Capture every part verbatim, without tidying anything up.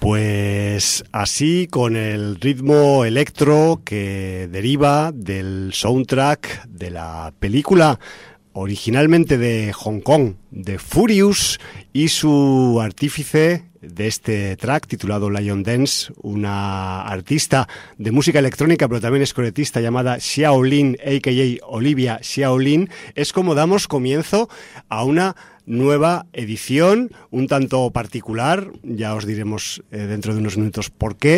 Pues así, con el ritmo electro que deriva del soundtrack de la película originalmente de Hong Kong, de Furious, y su artífice de este track titulado Lion Dance, una artista de música electrónica pero también escoretista llamada Xiaolin, a k a. Olivia Xiaolin, es como damos comienzo a una nueva edición, un tanto particular, ya os diremos eh, dentro de unos minutos por qué,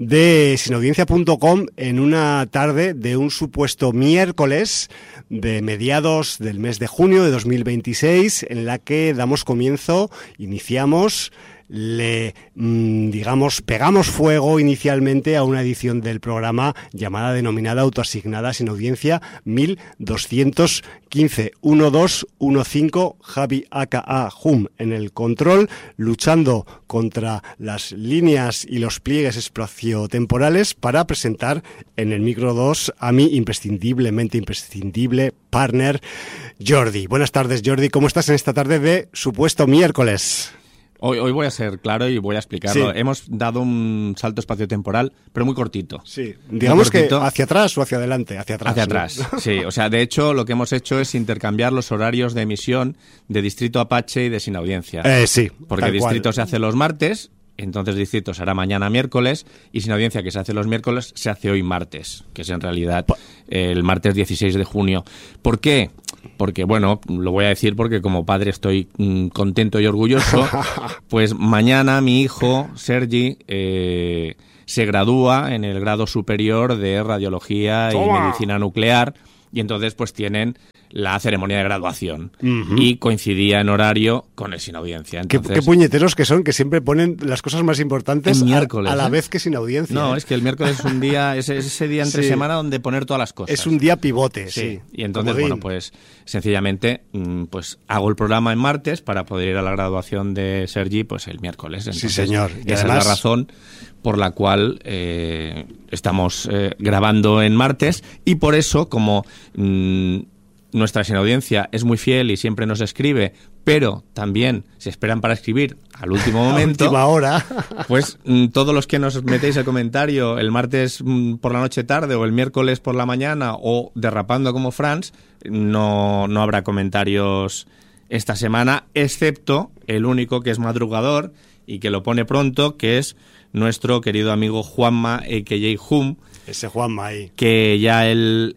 de sinaudiencia punto com en una tarde de un supuesto miércoles de mediados del mes de junio de dos mil veintiséis, en la que damos comienzo, iniciamos, le, mmm, digamos, pegamos fuego inicialmente a una edición del programa llamada, denominada, autoasignada sin audiencia mil doscientos quince. uno dos uno cinco, Javi aka Hum en el control, luchando contra las líneas y los pliegues espaciotemporales para presentar en el micro dos a mi imprescindiblemente imprescindible partner Jordi. Buenas tardes, Jordi, ¿cómo estás en esta tarde de supuesto miércoles? Hoy, hoy voy a ser claro y voy a explicarlo. Sí. Hemos dado un salto espaciotemporal, pero muy cortito. Sí, digamos muy cortito. Que hacia atrás o hacia adelante, hacia atrás. Hacia ¿no? atrás, sí. O sea, de hecho, lo que hemos hecho es intercambiar los horarios de emisión de Distrito Apache y de Sin Audiencia. Eh, sí, porque tal Distrito cual. se hace los martes, entonces Distrito será mañana miércoles, y Sin Audiencia, que se hace los miércoles, se hace hoy martes, que es en realidad el martes dieciséis de junio. ¿Por qué? Porque, bueno, lo voy a decir porque como padre estoy mmm, contento y orgulloso. Pues mañana mi hijo, Sergi, eh, se gradúa en el grado superior de Radiología ¡Toma! y Medicina Nuclear, y entonces pues tienen la ceremonia de graduación. Uh-huh. Y coincidía en horario con el Sin Audiencia. Entonces, ¿Qué, qué puñeteros que son, que siempre ponen las cosas más importantes en miércoles, a, a la ¿eh? vez que Sin Audiencia. No, ¿eh? es que el miércoles es un día, es ese día entre Sí. semana donde poner todas las cosas. Es un día pivote, sí. Sí, y entonces, Comodín. bueno, pues sencillamente pues hago el programa en martes para poder ir a la graduación de Sergi pues el miércoles. Entonces, sí, señor. Y esa además, es la razón por la cual eh, estamos eh, grabando en martes, y por eso, como mmm, nuestra Sin Audiencia es muy fiel y siempre nos escribe, pero también se esperan para escribir al último momento. A última hora. Pues mmm, todos los que nos metéis el comentario el martes mmm, por la noche tarde o el miércoles por la mañana o derrapando como Franz, no, no habrá comentarios esta semana, excepto el único que es madrugador y que lo pone pronto, que es nuestro querido amigo Juanma, a k a. Hum. Ese Juanma ahí. Que ya el,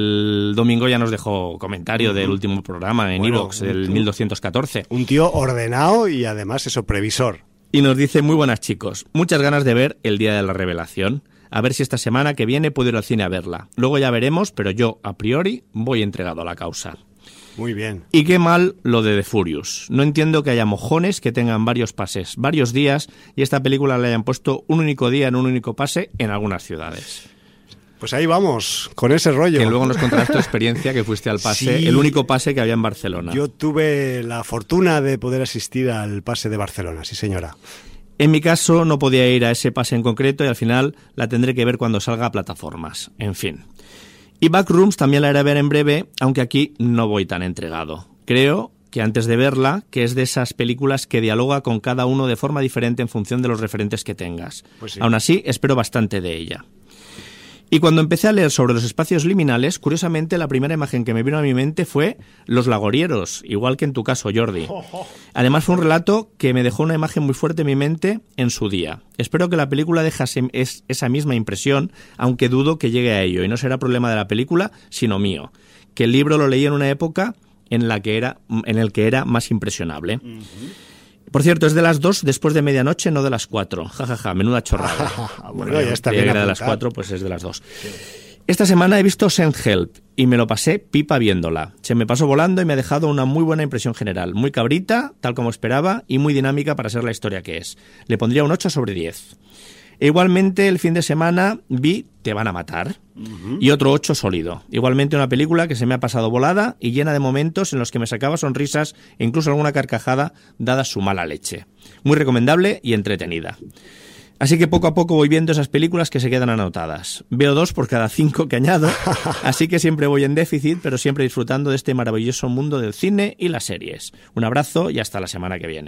el domingo ya nos dejó comentario uh-huh. del último programa en iVoox, bueno, del mil doscientos catorce. Un tío ordenado y además eso, previsor. Y nos dice: muy buenas, chicos, muchas ganas de ver El Día de la Revelación. A ver si esta semana que viene puedo ir al cine a verla. Luego ya veremos, pero yo, a priori, voy entregado a la causa. Muy bien. Y qué mal lo de The Furious. No entiendo que haya mojones que tengan varios pases, varios días, y esta película le hayan puesto un único día en un único pase en algunas ciudades. Pues ahí vamos, con ese rollo. Que luego nos contarás tu experiencia, que fuiste al pase, sí, el único pase que había en Barcelona. Yo tuve la fortuna de poder asistir al pase de Barcelona, sí señora. En mi caso no podía ir a ese pase en concreto y al final la tendré que ver cuando salga a plataformas. En fin. Y Backrooms también la haré ver en breve, aunque aquí no voy tan entregado. Creo que antes de verla, que es de esas películas que dialoga con cada uno de forma diferente en función de los referentes que tengas. Pues sí. Aún así, espero bastante de ella. Y cuando empecé a leer sobre los espacios liminales, curiosamente la primera imagen que me vino a mi mente fue Los Lagorieros, igual que en tu caso, Jordi. Además fue un relato que me dejó una imagen muy fuerte en mi mente en su día. Espero que la película deje esa misma impresión, aunque dudo que llegue a ello, y no será problema de la película, sino mío. Que el libro lo leí en una época en la que era, en el que era más impresionable. Uh-huh. Por cierto, es de las dos después de medianoche, no de las cuatro. Ja, ja, ja, menuda chorrada. Bueno, bueno, ya está bien. Era de las cuatro, pues es de las dos. Sí. Esta semana he visto Seinfeld y me lo pasé pipa viéndola. Se me pasó volando y me ha dejado una muy buena impresión general. Muy cabrita, tal como esperaba, y muy dinámica para ser la historia que es. Le pondría un ocho sobre diez. E igualmente, el fin de semana vi Te van a matar, uh-huh. y otro ocho sólido. Igualmente una película que se me ha pasado volada y llena de momentos en los que me sacaba sonrisas e incluso alguna carcajada dada su mala leche. Muy recomendable y entretenida. Así que poco a poco voy viendo esas películas que se quedan anotadas. Veo dos por cada cinco que añado, así que siempre voy en déficit, pero siempre disfrutando de este maravilloso mundo del cine y las series. Un abrazo y hasta la semana que viene.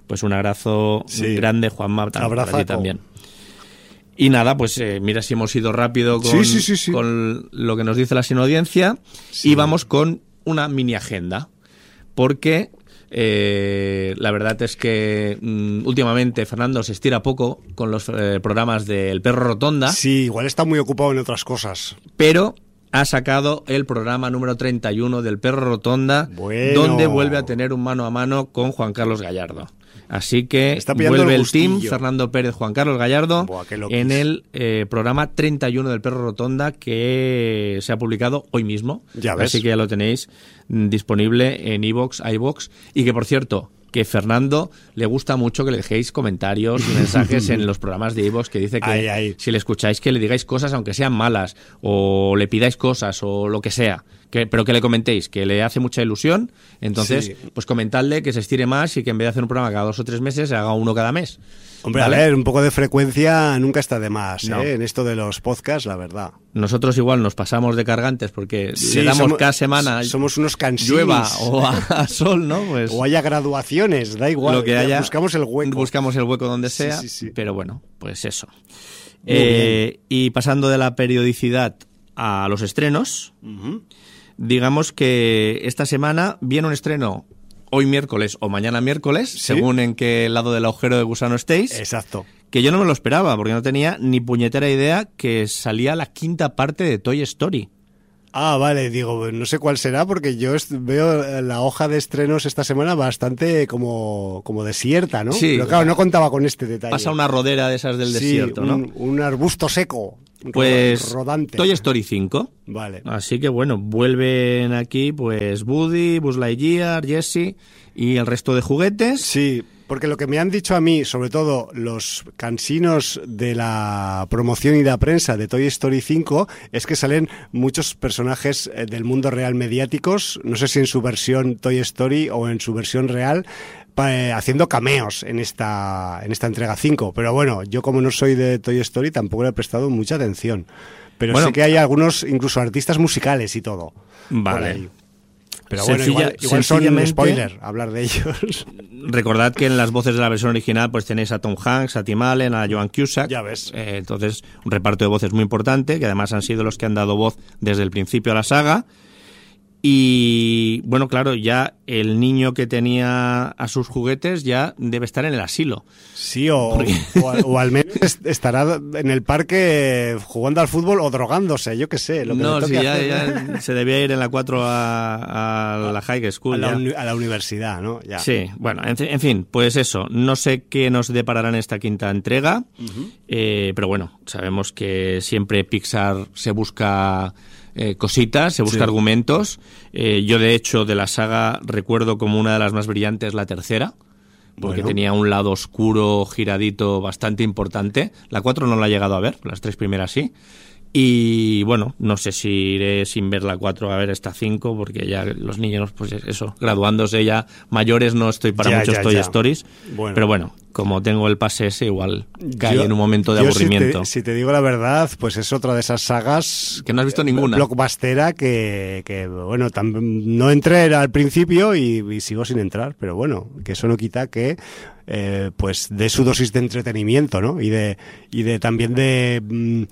Pues un abrazo sí. grande, Juanma, para ti también. Y nada, pues eh, mira si hemos ido rápido con, sí, sí, sí, sí. con lo que nos dice la sinaudiencia sí. y vamos con una mini agenda, porque eh, la verdad es que mm, últimamente Fernando se estira poco con los eh, programas del Perro Rotonda. Sí, igual está muy ocupado en otras cosas. Pero ha sacado el programa número treinta y uno del Perro Rotonda, bueno. donde vuelve a tener un mano a mano con Juan Carlos Gallardo. Así que vuelve el, el team, Fernando Pérez, Juan Carlos Gallardo, Buah, en el eh, programa treinta y uno del Perro Rotonda, que se ha publicado hoy mismo. Ya ves. Así que ya lo tenéis disponible en iVoox, iVoox, y que, por cierto, que Fernando le gusta mucho que le dejéis comentarios y mensajes en los programas de iVoox, que dice que ay, ay. si le escucháis que le digáis cosas aunque sean malas, o le pidáis cosas, o lo que sea, que, pero que le comentéis, que le hace mucha ilusión. Entonces, sí. pues comentadle que se estire más y que en vez de hacer un programa cada dos o tres meses, se haga uno cada mes. Hombre, ¿vale? A ver, un poco de frecuencia nunca está de más, no. ¿eh? En esto de los podcasts, la verdad. Nosotros igual nos pasamos de cargantes porque sí, le damos somos, cada semana. Somos unos cansins. Llueva o a, a sol, ¿no? Pues o haya graduaciones, da igual. Lo que haya, buscamos el hueco. Buscamos el hueco donde sea, sí, sí, sí. Pero bueno, pues eso. Eh, y pasando de la periodicidad a los estrenos, uh-huh. digamos que esta semana viene un estreno hoy miércoles o mañana miércoles, ¿sí? según en qué lado del agujero de gusano estéis. Exacto. Que yo no me lo esperaba, porque no tenía ni puñetera idea que salía la quinta parte de Toy Story. Ah, vale, digo, no sé cuál será, porque yo veo la hoja de estrenos esta semana bastante como, como desierta, ¿no? Sí. Pero claro, no contaba con este detalle. Pasa una rodera de esas del sí, desierto, ¿no? Un, un arbusto seco. Pues rodante. Toy Story cinco. Vale. Así que bueno, vuelven aquí pues Woody, Buzz Lightyear, Jessie y el resto de juguetes. Sí, porque lo que me han dicho a mí, sobre todo los cansinos de la promoción y de la prensa de Toy Story cinco, es que salen muchos personajes del mundo real mediáticos, no sé si en su versión Toy Story o en su versión real, haciendo cameos en esta en esta entrega cinco, pero bueno, yo como no soy de Toy Story tampoco le he prestado mucha atención, pero bueno, sé que hay algunos incluso artistas musicales y todo. Vale. Pero bueno, Sencilla, igual, igual son spoiler hablar de ellos. Recordad que en las voces de la versión original pues tenéis a Tom Hanks, a Tim Allen, a Joan Cusack. Ya ves. Eh, entonces, un reparto de voces muy importante, que además han sido los que han dado voz desde el principio a la saga. Y bueno, claro, ya el niño que tenía a sus juguetes ya debe estar en el asilo. Sí, o, Porque... o, o al menos estará en el parque jugando al fútbol o drogándose, yo qué sé. Lo que no, sí, ya, hacer. ya se debía ir en la cuatro a, a la high school. A la, ya. a la universidad, ¿no? Ya. Sí, bueno, en, en fin, pues eso. No sé qué nos deparará en esta quinta entrega, uh-huh. eh, pero bueno, sabemos que siempre Pixar se busca... Eh, cositas, se busca sí. argumentos. Eh, yo, de hecho, de la saga recuerdo como una de las más brillantes la tercera, porque bueno. tenía un lado oscuro, giradito, bastante importante. La cuatro no la he llegado a ver, las tres primeras sí. Y bueno, no sé si iré sin ver la cuatro a ver esta cinco, porque ya los niños, pues eso, graduándose ya mayores, no estoy para ya, muchos ya, Toy ya. Stories. Bueno. Pero bueno, como tengo el pase ese, igual cae yo, en un momento de yo aburrimiento. Si te, si te digo la verdad, pues es otra de esas sagas... Que no has visto ninguna. Blockbustera que, que bueno, tam, no entré al principio y, y sigo sin entrar, pero bueno, que eso no quita que... Eh, pues de su dosis de entretenimiento, ¿no? Y de y de también de mm,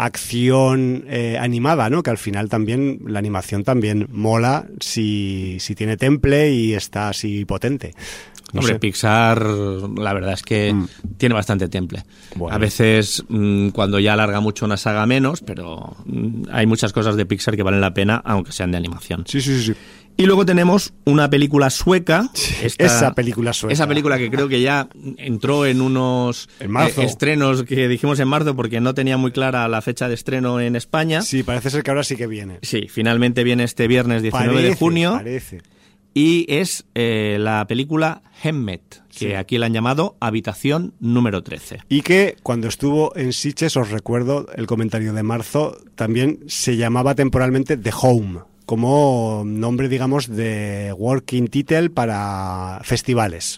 acción eh, animada, ¿no? Que al final también la animación también mola si si tiene temple y está así potente. No Hombre, sé. Pixar, la verdad es que mm. tiene bastante temple. Bueno. A veces, mmm, cuando ya alarga mucho una saga menos, pero mmm, hay muchas cosas de Pixar que valen la pena, aunque sean de animación. Sí, sí, sí. Y luego tenemos una película sueca. Esta, esa película sueca. Esa película que creo que ya entró en unos en marzo. Eh, estrenos que dijimos en marzo porque no tenía muy clara la fecha de estreno en España. Sí, parece ser que ahora sí que viene. Sí, finalmente viene este viernes diecinueve parece, de junio. Parece. Y es eh, la película Hemmet, que sí. aquí la han llamado Habitación número trece. Y que cuando estuvo en Sitges, os recuerdo el comentario de marzo, también se llamaba temporalmente The Home, como nombre, digamos, de working title para festivales.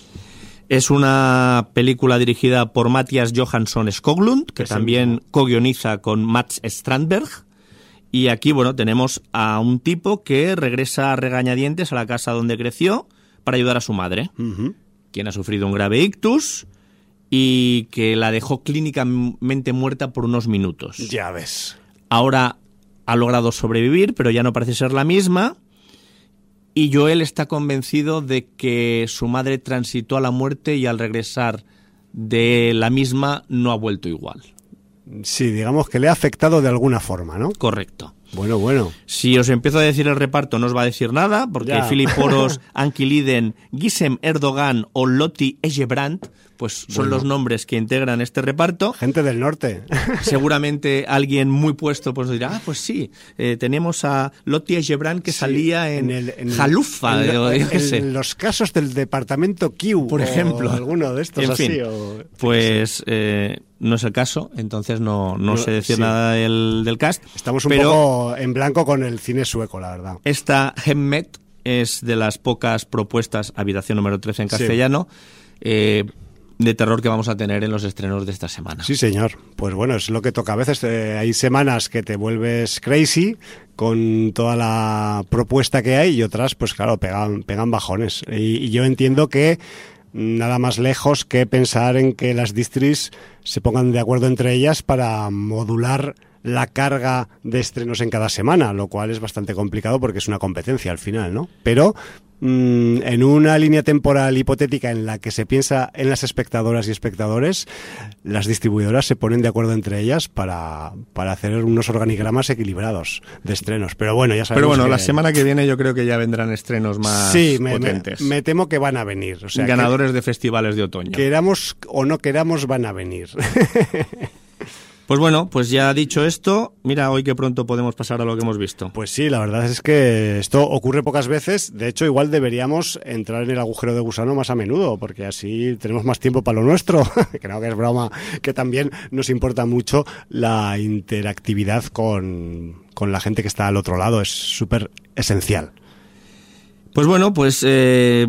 Es una película dirigida por Mattias Johansson Skoglund, que es también co-guioniza con Mats Strandberg. Y aquí, bueno, tenemos a un tipo que regresa a regañadientes a la casa donde creció para ayudar a su madre. Uh-huh. quien ha sufrido un grave ictus y que la dejó clínicamente muerta por unos minutos. Ya ves. Ahora ha logrado sobrevivir, pero ya no parece ser la misma. Y Joel está convencido de que su madre transitó a la muerte y al regresar de la misma no ha vuelto igual. Sí, digamos que le ha afectado de alguna forma, ¿no? Correcto. Bueno, bueno. Si os empiezo a decir el reparto no os va a decir nada, porque Ya. Philip Poros, Anki Liden, Gizem Erdogan o Lottie Egebrandt, pues son Bueno. los nombres que integran este reparto. Gente del norte. Seguramente alguien muy puesto pues dirá, ah, pues sí, eh, tenemos a Lottie Egebrandt que Sí, salía en, el- en- Jalufa, en, o yo qué en sé. los casos del departamento Q, Por o ejemplo. alguno de estos En así. fin, o- Pues eh, no es el caso, entonces no, no No, sé decir sí. nada del, del cast. Estamos un pero poco en blanco con el cine sueco, la verdad. esta Hemmet es de las pocas propuestas, habitación número trece en Sí. castellano, eh, de terror que vamos a tener en los estrenos de esta semana. Sí, señor. Pues bueno, es lo que toca. A veces eh, hay semanas que te vuelves crazy con toda la propuesta que hay y otras, pues claro, pegan, pegan bajones. Y, y yo entiendo que nada más lejos que pensar en que las distris se pongan de acuerdo entre ellas para modular la carga de estrenos en cada semana, lo cual es bastante complicado porque es una competencia al final, ¿no? Pero mm, en una línea temporal hipotética en la que se piensa en las espectadoras y espectadores, las distribuidoras se ponen de acuerdo entre ellas para, para hacer unos organigramas equilibrados de estrenos. Pero bueno, ya sabemos Pero bueno, que- la semana que viene yo creo que ya vendrán estrenos más sí, me, me, potentes. me temo que van a venir. O sea, que- ganadores de festivales de otoño. queramos o no queramos, van a venir. Pues bueno, pues ya dicho esto, mira, hoy que pronto podemos pasar a lo que hemos visto. Pues sí, la verdad es que esto ocurre pocas veces. De hecho, igual deberíamos entrar en el agujero de gusano más a menudo, porque así tenemos más tiempo para lo nuestro. Creo que es broma, que también nos importa mucho la interactividad con, con la gente que está al otro lado. Es súper esencial. Pues bueno, pues eh,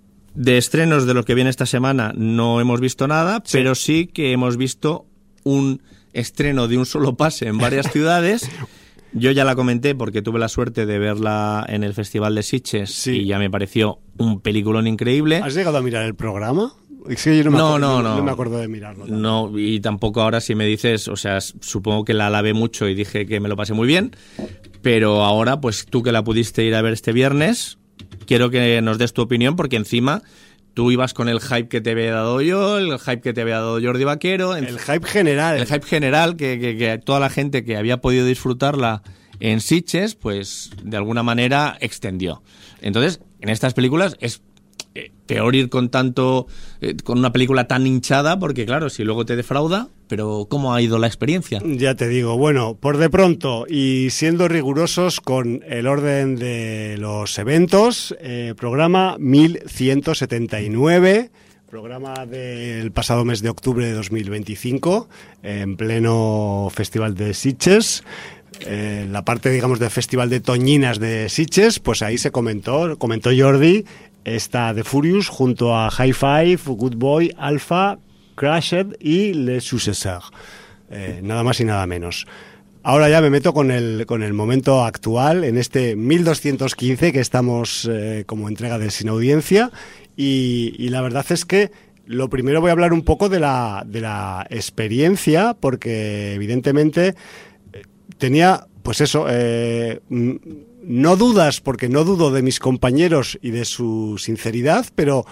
de estrenos de los que viene esta semana no hemos visto nada, Sí. pero sí que hemos visto un estreno de un solo pase en varias ciudades. Yo ya la comenté porque tuve la suerte de verla en el Festival de Sitges Sí. y ya me pareció un peliculón increíble. ¿Has llegado a mirar el programa? Es que yo no me, No, acuerdo, no, no, no. me acuerdo de mirarlo. tampoco. No, y tampoco ahora si me dices, o sea, s- supongo que la alabé mucho y dije que me lo pasé muy bien, pero ahora, pues tú que la pudiste ir a ver este viernes, quiero que nos des tu opinión porque encima tú ibas con el hype que te había dado yo, el hype que te había dado Jordi Vaquero, en- El hype general. el hype general que, que, que toda la gente que había podido disfrutarla en Sitges, pues de alguna manera extendió. Entonces, en estas películas es eh, peor ir con tanto, eh, con una película tan hinchada, porque claro, si luego te defrauda, pero ¿cómo ha ido la experiencia? Ya te digo, bueno, por de pronto y siendo rigurosos con el orden de los eventos, eh, programa mil ciento setenta y nueve, programa del pasado mes de octubre de dos mil veinticinco, en pleno Festival de Sitges. Eh, la parte, digamos, del Festival de Toñinas de Sitges, pues ahí se comentó, comentó Jordi, esta de Furious junto a High Five, Good Boy, Alpha, Crashed y Les Successeurs. Eh, nada más y nada menos. Ahora ya me meto con el, con el momento actual, en este mil doscientos quince que estamos eh, como entrega de Sin Audiencia, y, y la verdad es que lo primero voy a hablar un poco de la, de la experiencia, porque evidentemente eh, tenía, pues eso, eh, mm, no dudas, porque no dudo de mis compañeros y de su sinceridad, pero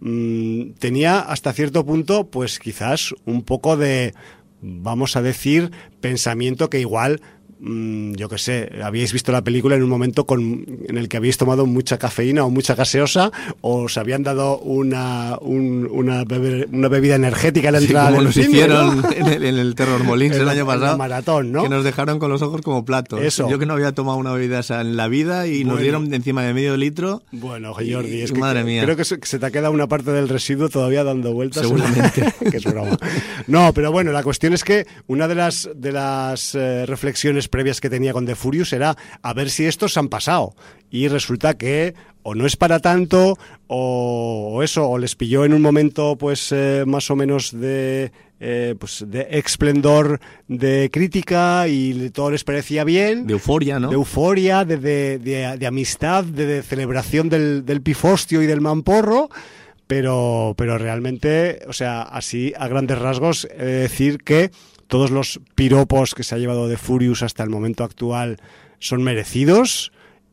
mm, tenía hasta cierto punto, pues quizás un poco de, vamos a decir, pensamiento que igual, mmm, yo qué sé, habíais visto la película en un momento con, en el que habíais tomado mucha cafeína o mucha gaseosa, o os habían dado una, un- una, bebe- una bebida energética en la Sí, entrada como del nos cine, hicieron ¿no? en, el, en el Terror Molins En el la- año en la pasado, maratón, ¿no? que nos dejaron con los ojos como platos. Eso. Yo que no había tomado una bebida esa en la vida y nos Bueno. dieron de encima de medio litro. Bueno, Jordi, es Y que madre mía. creo que se, que se te ha quedado una parte del residuo todavía dando vueltas. Seguramente. Que es broma. No, pero bueno, la cuestión es que una de las de las eh, reflexiones previas que tenía con The Furious era a ver si estos se han pasado. Y resulta que o no es para tanto, o, o eso, o les pilló en un momento pues eh, más o menos de... Eh, pues de esplendor de crítica y todo les parecía bien, De euforia, ¿no? de euforia, de, de, de, de amistad, de, de celebración del, del pifostio y del mamporro, pero, pero realmente, o sea, así a grandes rasgos, he de decir que todos los piropos que se ha llevado de Furious hasta el momento actual son merecidos.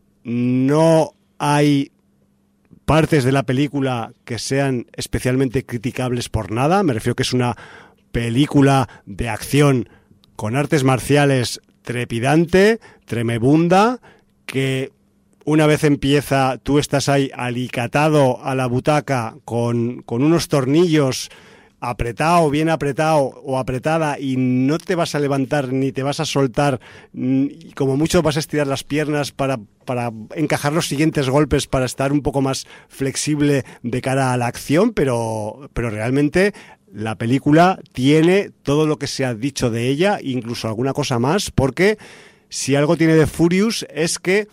No hay partes de la película que sean especialmente criticables por nada. Me refiero que es una película de acción con artes marciales trepidante, tremebunda, que una vez empieza tú estás ahí alicatado a la butaca con, con unos tornillos apretado, bien apretado o apretada, y no te vas a levantar ni te vas a soltar, y como mucho vas a estirar las piernas para, para encajar los siguientes golpes, para estar un poco más flexible de cara a la acción, pero, pero realmente la película tiene todo lo que se ha dicho de ella, incluso alguna cosa más, porque si algo tiene de Furious es que,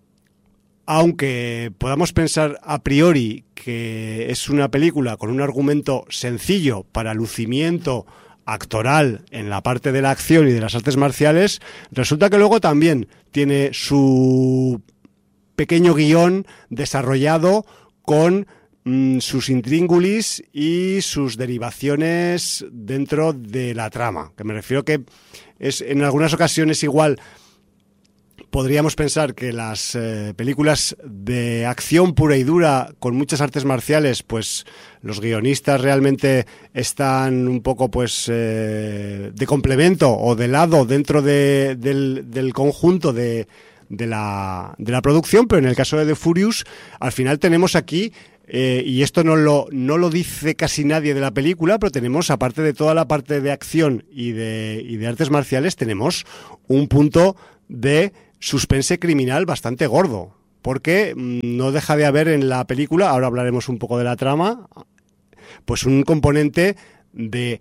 aunque podamos pensar a priori que es una película con un argumento sencillo para lucimiento actoral en la parte de la acción y de las artes marciales, resulta que luego también tiene su pequeño guión desarrollado con mmm, sus intríngulis y sus derivaciones dentro de la trama. Que me refiero que es en algunas ocasiones igual podríamos pensar que las eh, películas de acción pura y dura con muchas artes marciales, pues los guionistas realmente están un poco pues eh, de complemento o de lado dentro de, del, del conjunto de, de, la, de la producción, pero en el caso de The Furious, al final tenemos aquí, eh, y esto no lo, no lo dice casi nadie de la película, pero tenemos, aparte de toda la parte de acción y de, y de artes marciales, tenemos un punto de suspense criminal bastante gordo, porque no deja de haber en la película, ahora hablaremos un poco de la trama, pues un componente de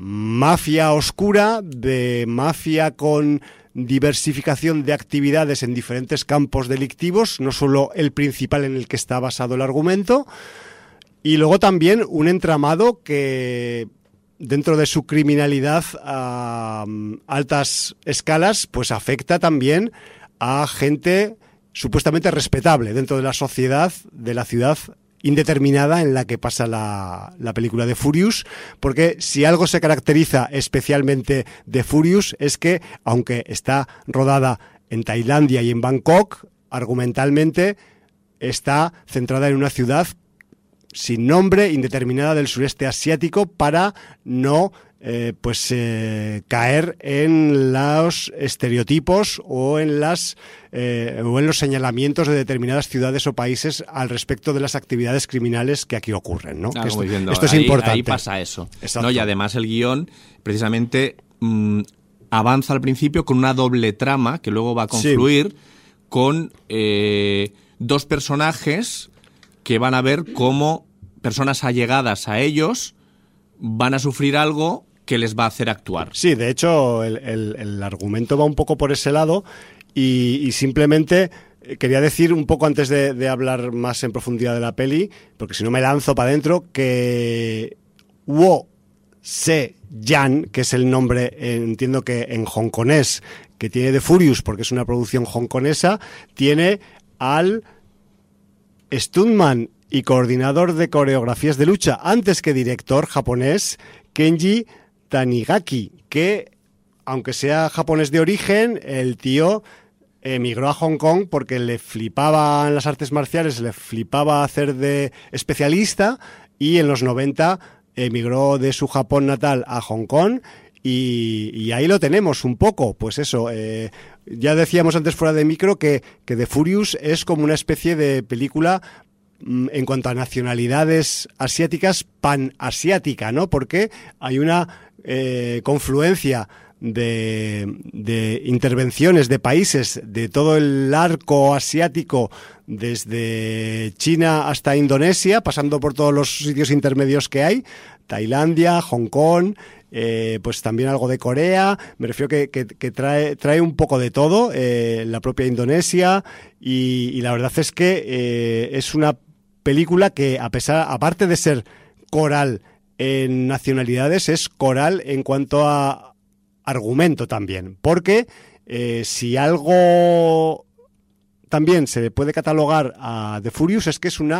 mafia oscura, de mafia con diversificación de actividades en diferentes campos delictivos, no solo el principal en el que está basado el argumento, y luego también un entramado que dentro de su criminalidad a altas escalas, pues afecta también a gente supuestamente respetable dentro de la sociedad de la ciudad indeterminada en la que pasa la, la película de Furious, porque si algo se caracteriza especialmente de Furious es que, aunque está rodada en Tailandia y en Bangkok, argumentalmente está centrada en una ciudad sin nombre, indeterminada del sureste asiático, para no eh, pues eh, caer en los estereotipos o en las eh, o en los señalamientos de determinadas ciudades o países al respecto de las actividades criminales que aquí ocurren, ¿no? Claro, esto, diciendo, esto es ahí, importante. Ahí pasa eso. Exacto. ¿No? Y además el guión precisamente mmm, avanza al principio con una doble trama que luego va a confluir sí. con eh, dos personajes que van a ver cómo personas allegadas a ellos van a sufrir algo que les va a hacer actuar. Sí, de hecho, el, el, el argumento va un poco por ese lado y, y simplemente quería decir un poco antes de, de hablar más en profundidad de la peli, porque si no me lanzo para adentro, que Wo Se-yan, que es el nombre, entiendo que en hongkonés, que tiene The Furious, porque es una producción hongkonesa, tiene al stuntman y coordinador de coreografías de lucha, antes que director japonés, Kenji Tanigaki, que, aunque sea japonés de origen, el tío emigró a Hong Kong porque le flipaban las artes marciales, le flipaba hacer de especialista, y en los noventa emigró de su Japón natal a Hong Kong, y, y ahí lo tenemos un poco, pues eso, eh, ya decíamos antes fuera de micro que, que The Furious es como una especie de película en cuanto a nacionalidades asiáticas, panasiática, ¿no? Porque hay una eh, confluencia de, de intervenciones de países de todo el arco asiático, desde China hasta Indonesia, pasando por todos los sitios intermedios que hay, Tailandia, Hong Kong, eh, pues también algo de Corea. Me refiero que, que, que trae, trae un poco de todo, eh, la propia Indonesia, y, y la verdad es que eh, es una película que, a pesar, aparte de ser coral en nacionalidades, es coral en cuanto a argumento también, porque eh, si algo también se le puede catalogar a The Furious es que es una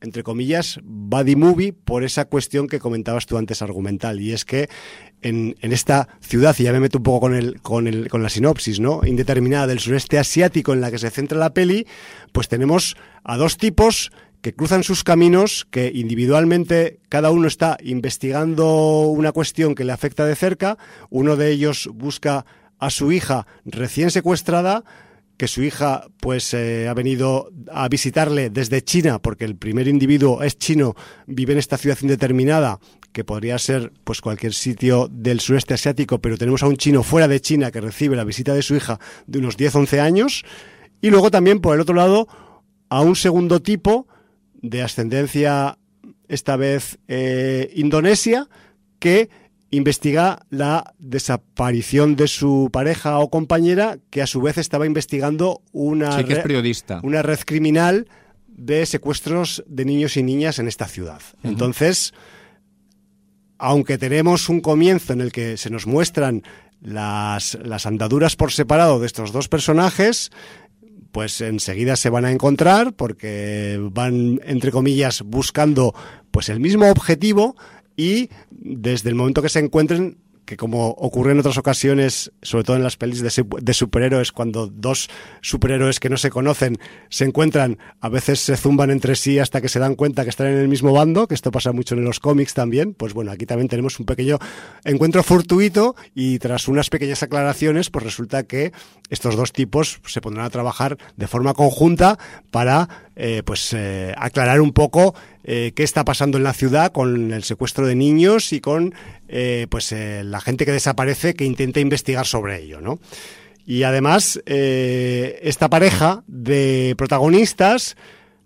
entre comillas, buddy movie por esa cuestión que comentabas tú antes argumental, y es que en, en esta ciudad, y ya me meto un poco con el, con el, con la sinopsis, ¿no?, indeterminada del sureste asiático en la que se centra la peli, pues tenemos a dos tipos que cruzan sus caminos, que individualmente cada uno está investigando una cuestión que le afecta de cerca. Uno de ellos busca a su hija recién secuestrada, que su hija pues eh, ha venido a visitarle desde China, porque el primer individuo es chino, vive en esta ciudad indeterminada, que podría ser pues cualquier sitio del sureste asiático, pero tenemos a un chino fuera de China que recibe la visita de su hija de unos diez once años, y luego también por el otro lado a un segundo tipo de ascendencia, esta vez eh, indonesia, que investiga la desaparición de su pareja o compañera, que a su vez estaba investigando una, sí, que es red, periodista. una red criminal de secuestros de niños y niñas en esta ciudad. Uh-huh. Entonces, aunque tenemos un comienzo en el que se nos muestran las, las andaduras por separado de estos dos personajes, pues enseguida se van a encontrar porque van, entre comillas, buscando pues el mismo objetivo, y desde el momento que se encuentren, que como ocurre en otras ocasiones, sobre todo en las pelis de, de superhéroes, cuando dos superhéroes que no se conocen se encuentran, a veces se zumban entre sí hasta que se dan cuenta que están en el mismo bando, que esto pasa mucho en los cómics también. Pues bueno, aquí también tenemos un pequeño encuentro fortuito, y tras unas pequeñas aclaraciones, pues resulta que estos dos tipos se pondrán a trabajar de forma conjunta para eh, pues eh, aclarar un poco eh, qué está pasando en la ciudad con el secuestro de niños y con eh, pues eh, la gente que desaparece, que intenta investigar sobre ello, ¿no? Y además eh, esta pareja de protagonistas